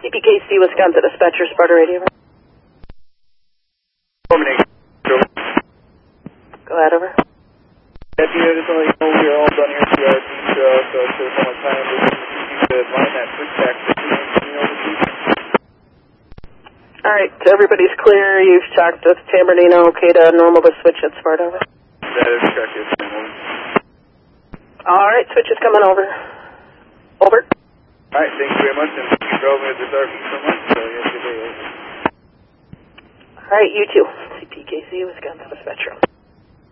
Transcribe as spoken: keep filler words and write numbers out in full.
C P K C, Wisconsin dispatcher, Sparta radio. Go ahead, over. Deputy, I just want to let you know we are all done here at C R T, so so so much time to line that switchback fifteen over to. All right, everybody's clear. You've talked with San Bernardino. Okay to normal to switch at Sparta, over. That is correct, yes, ma'am. All right, switch is coming over. Over. All right, thank you very much, and you drove me to the dark so much, so you have a good day. All right, you too. C P K C, Wisconsin dispatcher.